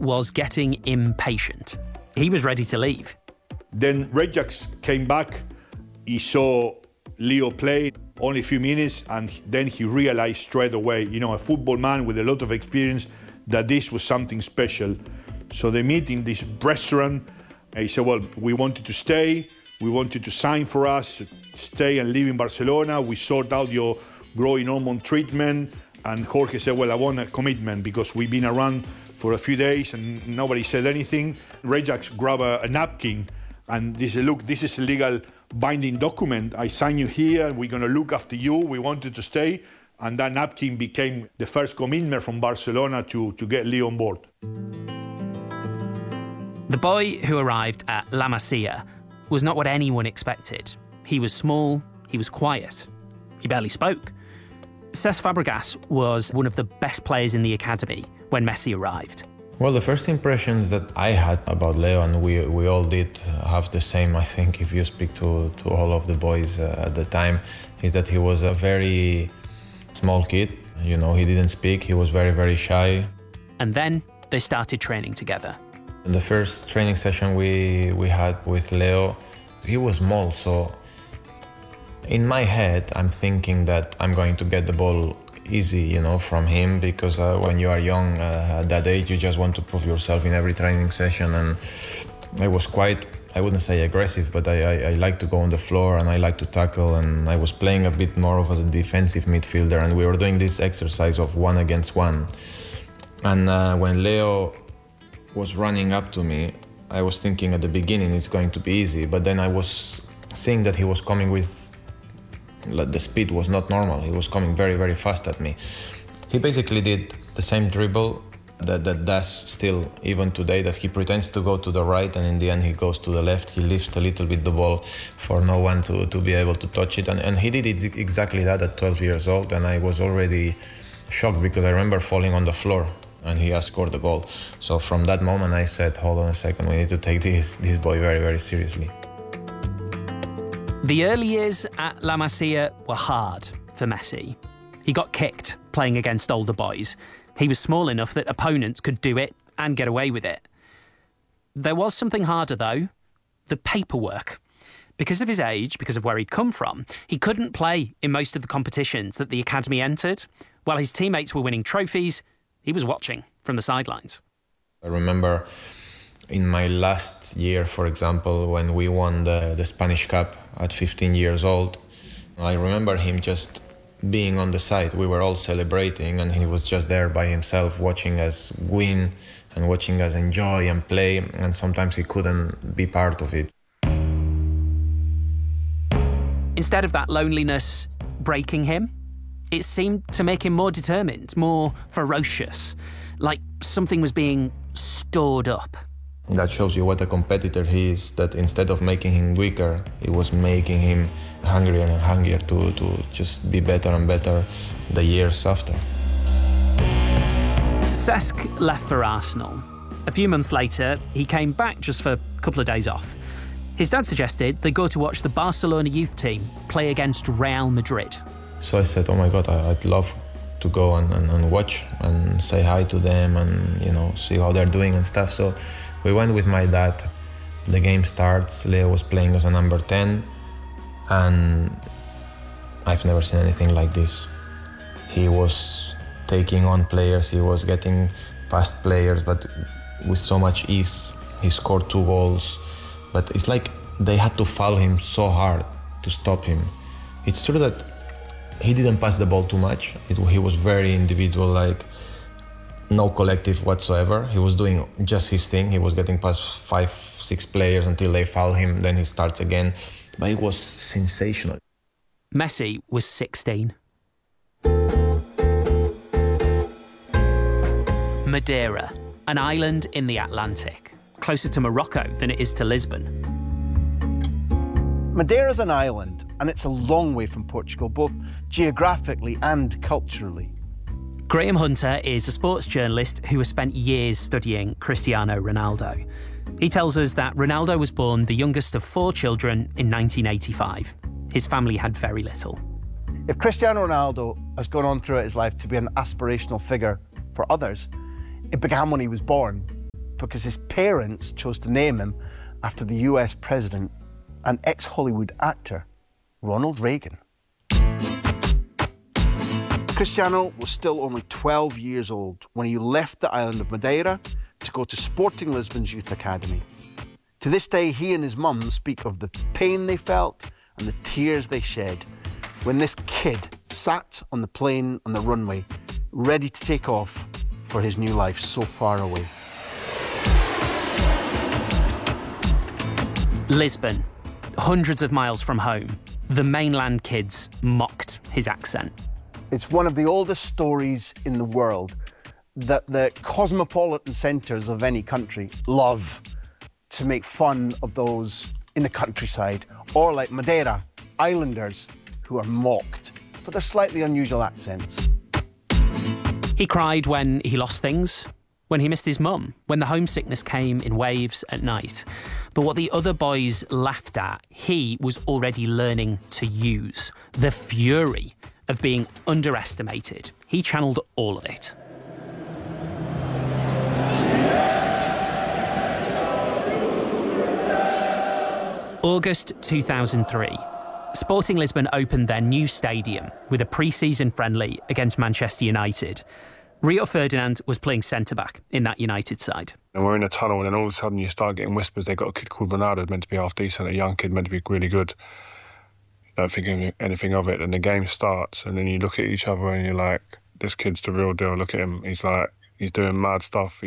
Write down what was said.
was getting impatient. He was ready to leave. Then Rejac came back. He saw Leo play only a few minutes, and then he realized straight away, a football man with a lot of experience, that this was something special. So they meet in this restaurant, and he said, well, we wanted to stay, we wanted to sign for us, stay and live in Barcelona, we sort out your growing hormone treatment, and Jorge said, well, I want a commitment because we've been around for a few days and nobody said anything. Rejac grabbed a napkin and he said, look, this is a legal binding document. I sign you here, we're gonna look after you, we wanted to stay. And that napkin became the first commitment from Barcelona to get Leo on board. The boy who arrived at La Masia was not what anyone expected. He was small, he was quiet, he barely spoke. Cesc Fabregas was one of the best players in the academy when Messi arrived. Well, the first impressions that I had about Leo, and we all did have the same, I think, if you speak to all of the boys at the time, is that he was a very small kid. He didn't speak, he was very, very shy. And then they started training together. In the first training session we had with Leo, he was small, so in my head I'm thinking that I'm going to get the ball easy, from him, because when you are young, at that age, you just want to prove yourself in every training session. And I was quite, I wouldn't say aggressive, but I like to go on the floor and I like to tackle, and I was playing a bit more of a defensive midfielder, and we were doing this exercise of 1 against 1. And when Leo was running up to me, I was thinking at the beginning it's going to be easy, but then I was seeing that he was coming with, the speed was not normal. He was coming very, very fast at me. He basically did the same dribble that does still even today, that he pretends to go to the right and in the end he goes to the left. He lifts a little bit the ball for no one to be able to touch it. And he did it exactly that at 12 years old, and I was already shocked because I remember falling on the floor and he has scored the goal. So from that moment I said, hold on a second, we need to take this boy very, very seriously. The early years at La Masia were hard for Messi. He got kicked playing against older boys. He was small enough that opponents could do it and get away with it. There was something harder though, the paperwork. Because of his age, because of where he'd come from, he couldn't play in most of the competitions that the academy entered. While his teammates were winning trophies, he was watching from the sidelines. I remember in my last year, for example, when we won the Spanish Cup at 15 years old, I remember him just being on the side. We were all celebrating and he was just there by himself watching us win and watching us enjoy and play, and sometimes he couldn't be part of it. Instead of that loneliness breaking him, it seemed to make him more determined, more ferocious, like something was being stored up. That shows you what a competitor he is, that instead of making him weaker, it was making him hungrier and hungrier to just be better and better the years after. Cesc left for Arsenal. A few months later, he came back just for a couple of days off. His dad suggested they go to watch the Barcelona youth team play against Real Madrid. So I said, oh my God, I'd love to go and watch and say hi to them and, see how they're doing and stuff. So we went with my dad. The game starts, Leo was playing as a number 10, and I've never seen anything like this. He was taking on players, he was getting past players, but with so much ease. He scored 2 goals, but it's like they had to foul him so hard to stop him. It's true that he didn't pass the ball too much. He was very individual, like no collective whatsoever. He was doing just his thing. He was getting past 5-6 players until they foul him, then he starts again. But it was sensational. Messi was 16. Madeira, an island in the Atlantic, closer to Morocco than it is to Lisbon. Madeira's an island, and it's a long way from Portugal, both geographically and culturally. Graham Hunter is a sports journalist who has spent years studying Cristiano Ronaldo. He tells us that Ronaldo was born the youngest of 4 children in 1985. His family had very little. If Cristiano Ronaldo has gone on throughout his life to be an aspirational figure for others, it began when he was born. because his parents chose to name him after the US president and ex-Hollywood actor Ronald Reagan. Cristiano was still only 12 years old when he left the island of Madeira to go to Sporting Lisbon's youth academy. To this day, he and his mum speak of the pain they felt and the tears they shed when this kid sat on the plane on the runway, ready to take off for his new life so far away. Lisbon, hundreds of miles from home, the mainland kids mocked his accent. It's one of the oldest stories in the world that the cosmopolitan centres of any country love to make fun of those in the countryside, or like Madeira, islanders who are mocked for their slightly unusual accents. He cried when he lost things, when he missed his mum, when the homesickness came in waves at night. But what the other boys laughed at, he was already learning to use. The fury of being underestimated. He channeled all of it. August 2003. Sporting Lisbon opened their new stadium with a pre-season friendly against Manchester United. Rio Ferdinand was playing centre-back in that United side. And we're in a tunnel, and then all of a sudden you start getting whispers. They got a kid called Ronaldo, meant to be half decent, a young kid meant to be really good. You don't think anything of it, and the game starts, and then you look at each other and you're like, this kid's the real deal. Look at him. He's doing mad stuff.